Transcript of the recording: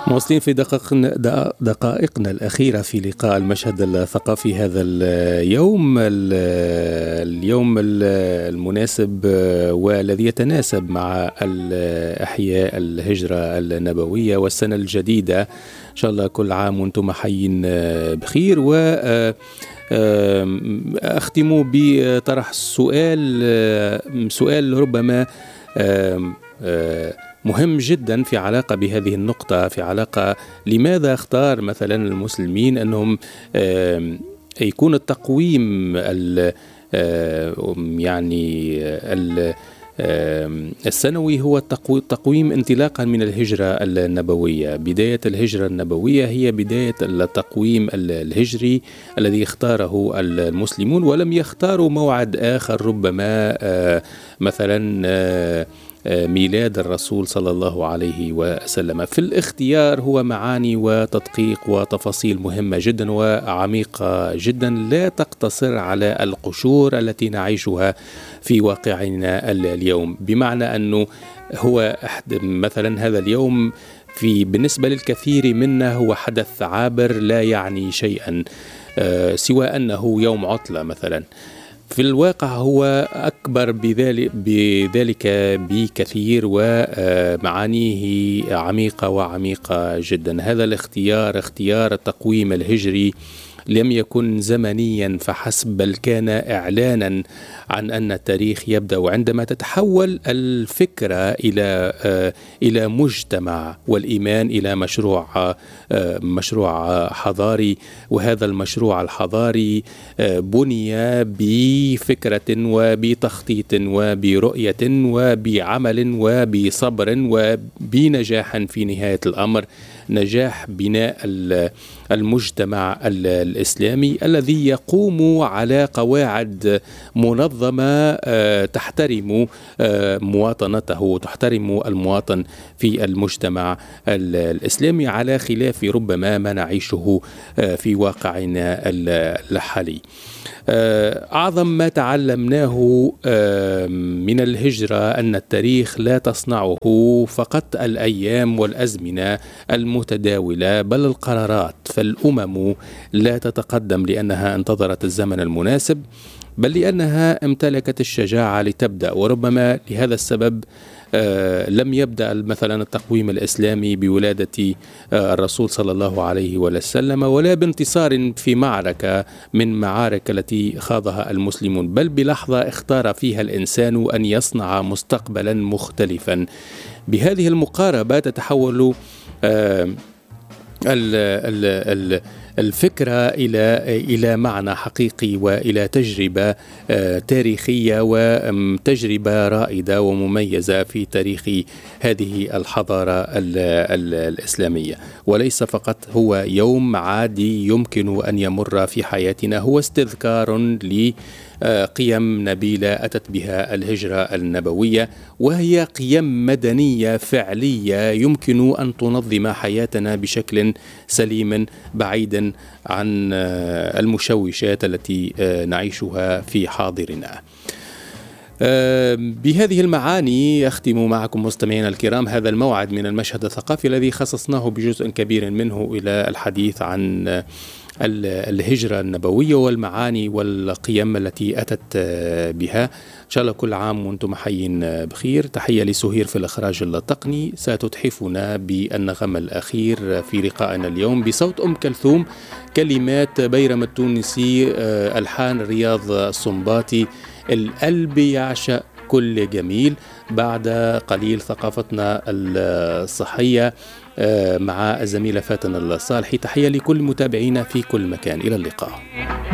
مواصلين في دقائقنا الأخيرة في لقاء المشهد الثقافي هذا اليوم المناسب والذي يتناسب مع إحياء الهجرة النبوية والسنة الجديدة. إن شاء الله كل عام وأنتم حيين بخير. و أختم بطرح سؤال ربما مهم جدا في علاقة بهذه النقطة، في علاقة لماذا اختار مثلا المسلمين أنهم يكون التقويم السنوي هو التقويم انطلاقا من الهجرة النبوية. بداية الهجرة النبوية هي بداية التقويم الهجري الذي اختاره المسلمون، ولم يختاروا موعد آخر ربما مثلا ميلاد الرسول صلى الله عليه وسلم. في الاختيار هو معاني وتدقيق وتفاصيل مهمة جدا وعميقة جدا، لا تقتصر على القشور التي نعيشها في واقعنا اليوم. بمعنى أنه هو مثلا هذا اليوم بالنسبة للكثير منا هو حدث عابر لا يعني شيئا سوى أنه يوم عطلة مثلا. في الواقع هو أكبر بذلك بكثير، ومعانيه عميقة جدا. هذا اختيار التقويم الهجري لم يكن زمنيا فحسب، بل كان إعلانا عن أن التاريخ يبدأ عندما تتحول الفكرة إلى مجتمع، والإيمان إلى مشروع حضاري. وهذا المشروع الحضاري بني بفكرة وبتخطيط وبرؤية وبعمل وبصبر وبنجاح في نهاية الأمر، نجاح بناء المجتمع الإسلامي الذي يقوم على قواعد منظمة تحترم مواطنته وتحترم المواطن في المجتمع الإسلامي، على خلاف ربما ما نعيشه في واقعنا الحالي. أعظم ما تعلمناه من الهجرة أن التاريخ لا تصنعه فقط الأيام والأزمنة المتداولة، بل القرارات. فالأمم لا تتقدم لأنها انتظرت الزمن المناسب، بل لأنها امتلكت الشجاعة لتبدأ. وربما لهذا السبب لم يبدأ مثلا التقويم الإسلامي بولادة الرسول صلى الله عليه وسلم، ولا بانتصار في معركة من معارك التي خاضها المسلمون، بل بلحظة اختار فيها الإنسان أن يصنع مستقبلا مختلفا. بهذه المقاربة تتحول الفكرة إلى معنى حقيقي وإلى تجربة تاريخية وتجربة رائدة ومميزة في تاريخ هذه الحضارة الإسلامية، وليس فقط هو يوم عادي يمكن أن يمر في حياتنا، هو استذكار قيم نبيلة أتت بها الهجرة النبوية، وهي قيم مدنية فعلية يمكن أن تنظم حياتنا بشكل سليم بعيدا عن المشوشات التي نعيشها في حاضرنا. بهذه المعاني أختم معكم مستمعينا الكرام هذا الموعد من المشهد الثقافي الذي خصصناه بجزء كبير منه إلى الحديث عن الهجرة النبوية والمعاني والقيم التي أتت بها. إن شاء الله كل عام وأنتم حيين بخير. تحية لسهير في الإخراج التقني، ستتحفنا بالنغم الأخير في لقائنا اليوم بصوت أم كلثوم، كلمات بيرم التونسي، ألحان رياض الصنباطي. القلب يعشق كل جميل. بعد قليل ثقافتنا الصحية مع الزميلة فاتن الصالحي. تحية لكل متابعينا في كل مكان، إلى اللقاء.